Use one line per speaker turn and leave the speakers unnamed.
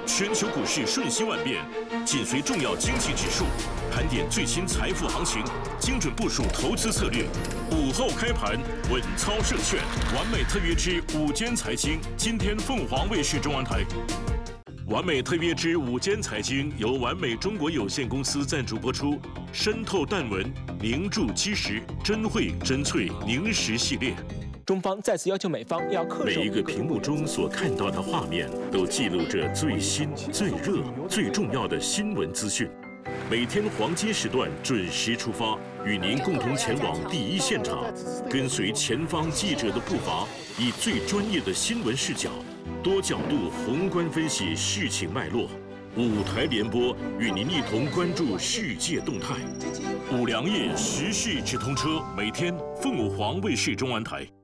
全球股市瞬息万变，紧随重要经济指数，盘点最新财富行情，精准部署投资策略。午后开盘，稳操胜券。完美特约之午间财经，今天凤凰卫视中文台。完美特约之午间财经由完美中国有限公司赞助播出，深透淡纹，凝铸基石，真慧真萃凝实系列。
中方再次要求美方要恪守
每一个屏幕中所看到的画面，都记录着最新、最热、最重要的新闻资讯。每天黄金时段准时出发，与您共同前往第一现场，跟随前方记者的步伐，以最专业的新闻视角，多角度宏观分析事情脉络。五台联播与您一同关注世界动态。五粮液时事直通车，每天凤凰卫视中文台。